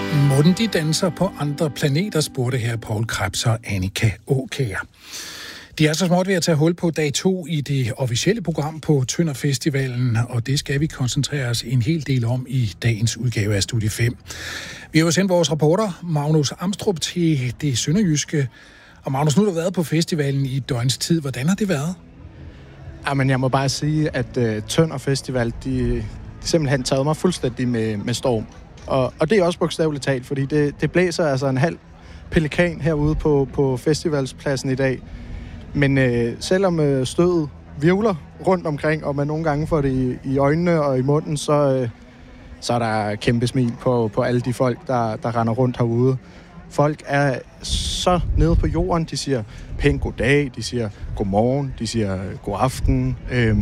Måden de danser på andre planeter, spurgte her Poul Krebs og Annika Aakjær. De er så småt ved at tage hul på dag 2 i det officielle program på Tønder Festivalen, og det skal vi koncentrere os en hel del om i dagens udgave af Studie 5. Vi har jo sendt vores reporter, Magnus Amstrup, til det sønderjyske. Og Magnus, nu har du været på festivalen i et døgns tid. Hvordan har det været? Jamen, jeg må bare sige, at Tønder Festival, de simpelthen taget mig fuldstændig med storm. Og det er også bogstaveligt talt, fordi det blæser altså en halv pelikan herude på festivalspladsen i dag. Men selvom stødet virvler rundt omkring, og man nogle gange får det i øjnene og i munden, så er der kæmpe smil på alle de folk, der render rundt herude. Folk er så nede på jorden, de siger pænt goddag, de siger godmorgen, de siger god aften.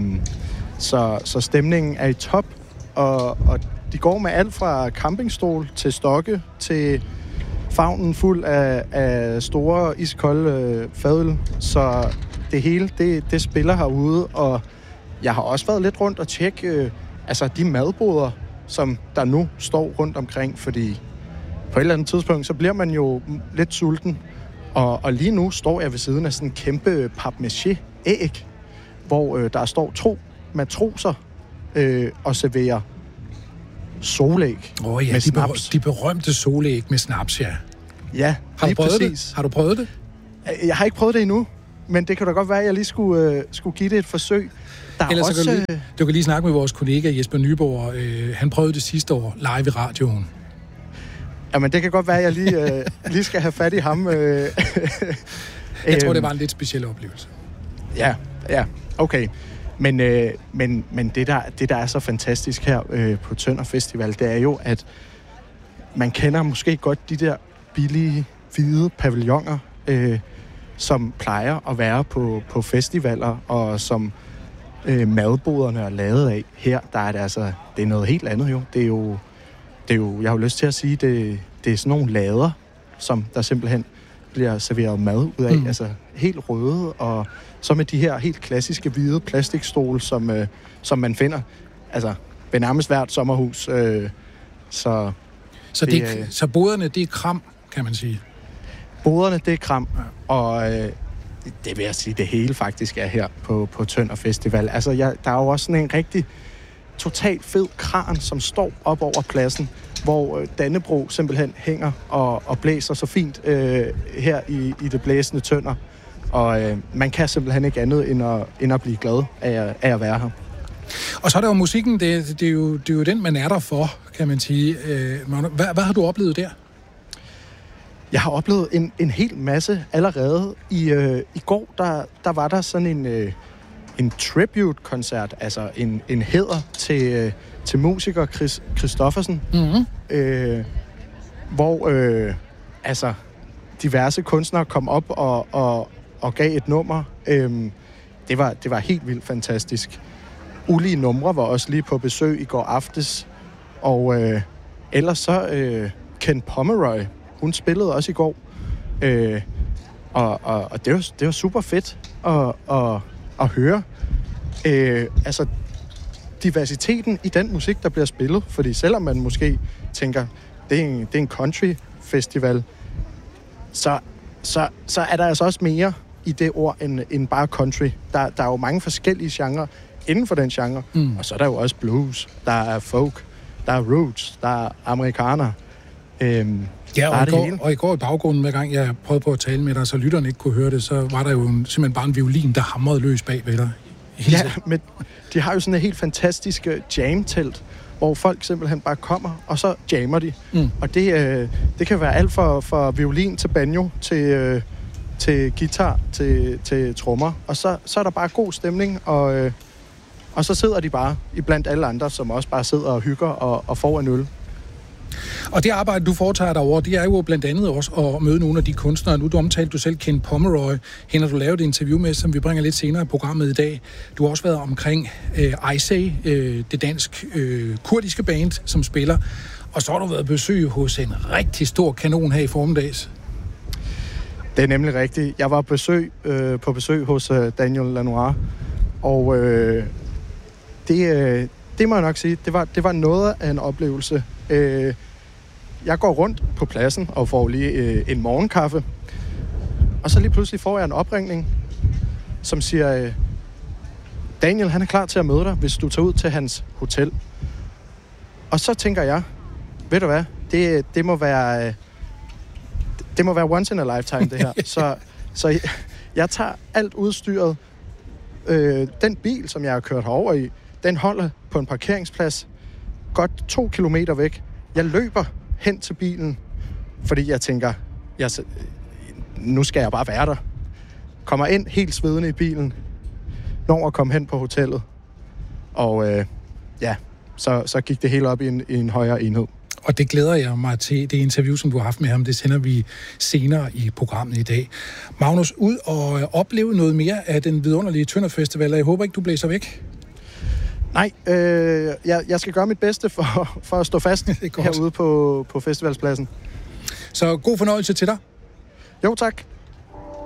Så stemningen er i top, og de går med alt fra campingstol til stokke til favnen fuld af store iskolde fadøl. Så det hele, det spiller herude, og jeg har også været lidt rundt og tjekke de madboder, som der nu står rundt omkring, fordi på et eller andet tidspunkt, så bliver man jo lidt sulten. Og lige nu står jeg ved siden af sådan en kæmpe papmaché-æg, hvor der står 2 matroser og serverer solæg med snaps. De berømte solæg med snaps, ja. Ja, lige præcis. Har du prøvet det? Jeg har ikke prøvet det endnu, men det kan da godt være, at jeg lige skulle give det et forsøg. Du kan lige snakke med vores kollega Jesper Nyborg. Han prøvede det sidste år live i radioen. Jamen, det kan godt være, at jeg lige skal have fat i ham. Jeg tror, det var en lidt speciel oplevelse. Ja, okay. Men det, der er så fantastisk her på Tønder Festival, det er jo, at man kender måske godt de der billige, hvide pavilloner, som plejer at være på festivaler, og som madboderne er lavet af. Her, der er det er noget helt andet jo. Det er jo, jeg har jo lyst til at sige, det er sådan nogle lader, som der simpelthen bliver serveret mad ud af. Altså helt røde, og så med de her helt klassiske hvide plastikstole, som man finder ved nærmest hvert sommerhus. Så boderne, det er kram, kan man sige? Boderne, det er kram, ja. Og det vil jeg sige, det hele faktisk er her på Tønder Festival. Der er jo også sådan en rigtig totalt fed kran, som står op over pladsen, hvor Dannebrog simpelthen hænger og blæser så fint her i det blæsende Tønder. Og man kan simpelthen ikke andet end at blive glad af at være her. Og så er der jo musikken, det er jo den, man er der for, kan man sige. Hvad har du oplevet der? Jeg har oplevet en hel masse allerede. I går, der var der sådan en tribute-koncert, altså en hæder til musiker Chris Christoffersen, hvor diverse kunstnere kom op og gav et nummer. Det var helt vildt fantastisk. Ulige Numre var også lige på besøg i går aftes, og ellers så Ken Pomeroy, hun spillede også i går, og det var super fedt at høre. Diversiteten i den musik, der bliver spillet, fordi selvom man måske tænker, det er en country festival, så er der altså også mere i det ord end bare country. Der er jo mange forskellige genrer inden for den genre, og så er der jo også blues, der er folk, der er roots, der er amerikaner. Og i går i baggrunden, hver gang jeg prøvede på at tale med dig, så lytterne ikke kunne høre det, så var der jo simpelthen bare en violin, der hamrede løs bag ved dig. Ja, men de har jo sådan et helt fantastisk jam-telt, hvor folk simpelthen bare kommer, og så jammer de. Og det kan være alt fra violin til banjo, til guitar, til trommer. Og så er der bare god stemning, og så sidder de bare iblandt alle andre, som også bare sidder og hygger og får en øl. Og det arbejde, du foretager derovre, det er jo blandt andet også at møde nogle af de kunstnere. Nu omtalte du selv Ken Pomeroy. Hende har du lavet et interview med, som vi bringer lidt senere i programmet i dag. Du har også været omkring Isay, det dansk-kurdiske band, som spiller. Og så har du været besøg hos en rigtig stor kanon her i formiddags. Det er nemlig rigtigt. Jeg var på besøg hos Daniel Lanois, og det må jeg nok sige, det var noget af en oplevelse. jeg går rundt på pladsen og får lige en morgenkaffe. Og så lige pludselig får jeg en opringning, som siger, Daniel, han er klar til at møde dig, hvis du tager ud til hans hotel. Og så tænker jeg, ved du hvad, det må være once in a lifetime, det her. Så jeg tager alt udstyret. Den bil, som jeg har kørt herover i, den holder på en parkeringsplads godt 2 kilometer væk. Jeg løber hen til bilen, fordi jeg tænker, nu skal jeg bare være der. Kommer ind helt svedende i bilen, når at komme hen på hotellet. Og så gik det hele op i en højere enhed. Og det glæder jeg mig til. Det interview, som du har haft med ham, det sender vi senere i programmet i dag. Magnus, ud og opleve noget mere af den vidunderlige Tønder Festival. Jeg håber ikke, du blæser væk. Nej, jeg skal gøre mit bedste for at stå fast herude på festivalspladsen. Så god fornøjelse til dig. Jo, tak.